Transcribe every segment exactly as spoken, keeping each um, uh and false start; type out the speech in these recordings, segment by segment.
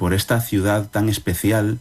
por esta ciudad tan especial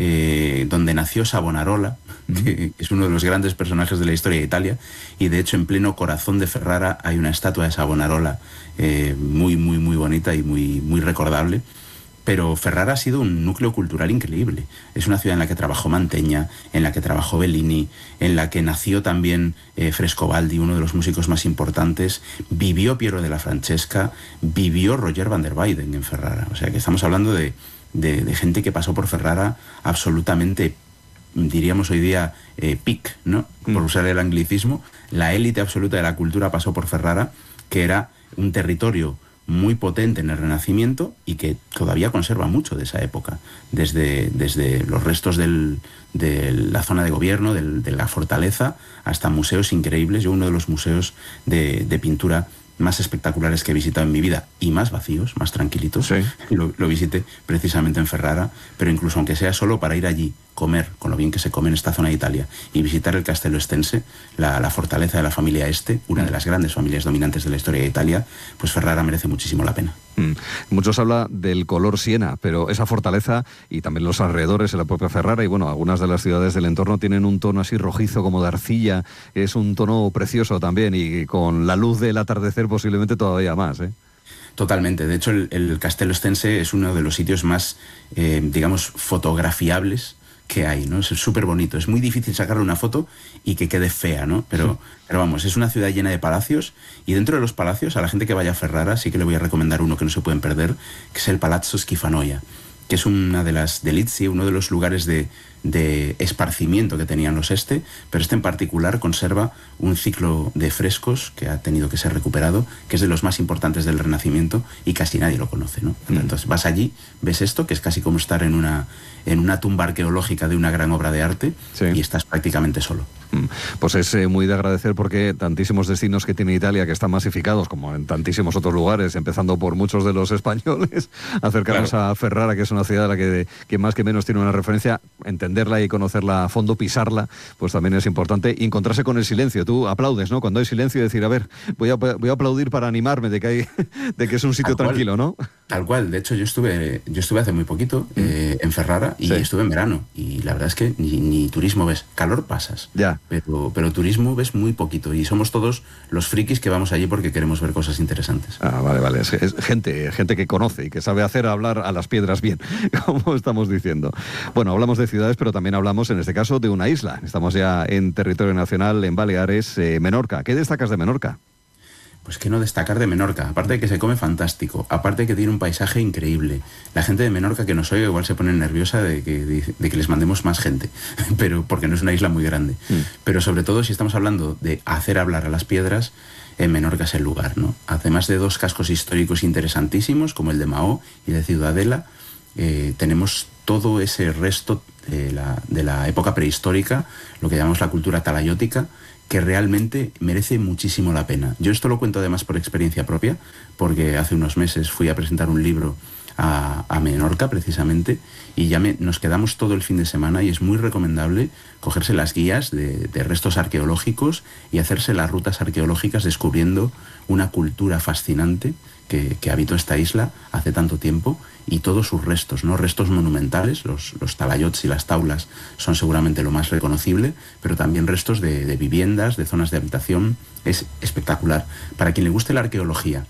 eh, donde nació Savonarola, que es uno de los grandes personajes de la historia de Italia, y de hecho en pleno corazón de Ferrara hay una estatua de Savonarola eh, muy, muy, muy bonita y muy, muy recordable. Pero Ferrara ha sido un núcleo cultural increíble. Es una ciudad en la que trabajó Mantegna, en la que trabajó Bellini, en la que nació también eh, Frescobaldi, uno de los músicos más importantes. Vivió Piero della Francesca, vivió Roger van der Weyden en Ferrara. O sea que estamos hablando de, de, de gente que pasó por Ferrara absolutamente, diríamos hoy día, eh, peak, ¿no? Por usar el anglicismo. La élite absoluta de la cultura pasó por Ferrara, que era un territorio muy potente en el Renacimiento y que todavía conserva mucho de esa época, desde, desde los restos del, de la zona de gobierno, del, de la fortaleza, hasta museos increíbles. Yo uno de los museos de, de pintura más espectaculares que he visitado en mi vida, y más vacíos, más tranquilitos, sí. lo, lo visité precisamente en Ferrara, pero incluso aunque sea solo para ir allí, comer, con lo bien que se come en esta zona de Italia, y visitar el Castello Estense, la, la fortaleza de la familia Este, una de las grandes familias dominantes de la historia de Italia, pues Ferrara merece muchísimo la pena. Mm. Muchos habla del color siena, pero esa fortaleza y también los alrededores de la propia Ferrara y bueno, algunas de las ciudades del entorno tienen un tono así rojizo como de arcilla, es un tono precioso también y con la luz del atardecer posiblemente todavía más, ¿eh? Totalmente. De hecho, el, el Castello Estense es uno de los sitios más, eh, digamos, fotografiables que hay, ¿no? Es súper bonito. Es muy difícil sacarle una foto y que quede fea, ¿no? Pero, pero vamos, es una ciudad llena de palacios y dentro de los palacios, a la gente que vaya a Ferrara, sí que le voy a recomendar uno que no se pueden perder, que es el Palazzo Schifanoia, que es una de las delizie, uno de los lugares de, de esparcimiento que tenían los Este, pero este en particular conserva un ciclo de frescos que ha tenido que ser recuperado, que es de los más importantes del Renacimiento y casi nadie lo conoce, ¿no? Entonces vas allí, ves esto, que es casi como estar en una, en una tumba arqueológica de una gran obra de arte, sí. Y estás prácticamente solo. Pues es eh, muy de agradecer porque tantísimos destinos que tiene Italia, que están masificados, como en tantísimos otros lugares, empezando por muchos de los españoles, acercarnos claro. a Ferrara, que es una ciudad a la que, que más que menos tiene una referencia, entenderla y conocerla a fondo, pisarla, pues también es importante. Y encontrarse con el silencio. Tú aplaudes, ¿no? Cuando hay silencio, decir, a ver, voy a, voy a aplaudir para animarme de que, hay, de que es un sitio Tal tranquilo, cual. ¿no? Tal cual. De hecho, yo estuve, yo estuve hace muy poquito mm. eh, en Ferrara y sí. estuve en verano. Y la verdad es que ni, ni turismo ves. Calor pasas. Ya. Pero, pero turismo ves muy poquito y somos todos los frikis que vamos allí porque queremos ver cosas interesantes. Ah, vale, vale. Es, es gente, gente que conoce y que sabe hacer hablar a las piedras bien, como estamos diciendo. Bueno, hablamos de ciudades, pero también hablamos, en este caso, de una isla. Estamos ya en territorio nacional, en Baleares, eh, Menorca. ¿Qué destacas de Menorca? Pues que no destacar de Menorca, aparte de que se come fantástico, aparte de que tiene un paisaje increíble. La gente de Menorca que nos oye igual se pone nerviosa de que, de, de que les mandemos más gente, pero porque no es una isla muy grande. Mm. Pero sobre todo si estamos hablando de hacer hablar a las piedras, en Menorca es el lugar, ¿no? Además de dos cascos históricos interesantísimos, como el de Mahó y de Ciudadela, eh, tenemos todo ese resto de la, de la época prehistórica, lo que llamamos la cultura talayótica, que realmente merece muchísimo la pena. Yo esto lo cuento además por experiencia propia, porque hace unos meses fui a presentar un libro a, a Menorca precisamente, y ya me, nos quedamos todo el fin de semana y es muy recomendable cogerse las guías de, de restos arqueológicos y hacerse las rutas arqueológicas descubriendo una cultura fascinante que, que habitó esta isla hace tanto tiempo y todos sus restos, ¿no? Restos monumentales, los, los talayots y las taulas son seguramente lo más reconocible, pero también restos de, de viviendas, de zonas de habitación. Es espectacular. Para quien le guste la arqueología,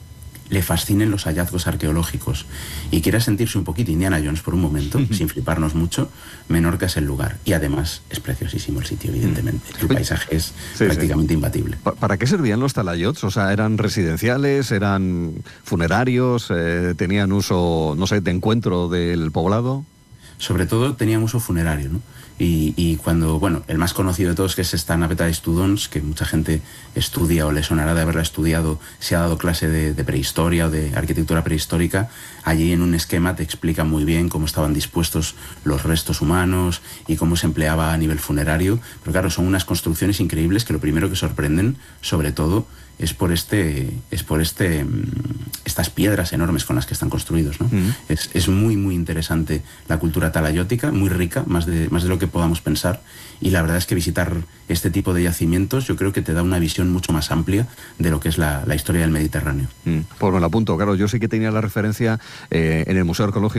le fascinen los hallazgos arqueológicos y quiera sentirse un poquito Indiana Jones por un momento, sin fliparnos mucho, Menorca es el lugar. Y además es preciosísimo el sitio, evidentemente. El paisaje es sí, prácticamente sí. imbatible. ¿Para qué servían los talayots? O sea, ¿eran residenciales? ¿Eran funerarios? Eh, ¿Tenían uso, no sé, de encuentro del poblado? Sobre todo tenían uso funerario, ¿no? Y, y cuando, bueno, el más conocido de todos, que es esta Naveta de Studons, que mucha gente estudia o le sonará de haberla estudiado, si ha dado clase de, de prehistoria o de arquitectura prehistórica, allí en un esquema te explica muy bien cómo estaban dispuestos los restos humanos y cómo se empleaba a nivel funerario. Pero claro, son unas construcciones increíbles que lo primero que sorprenden, sobre todo, es por este, es por este, estas piedras enormes con las que están construidos, ¿no? Mm. Es, es muy, muy interesante la cultura talayótica, muy rica, más de, más de lo que podamos pensar, y la verdad es que visitar este tipo de yacimientos yo creo que te da una visión mucho más amplia de lo que es la, la historia del Mediterráneo. Mm. Pues me lo apunto, claro, yo sí que tenía la referencia eh, en el Museo Arqueológico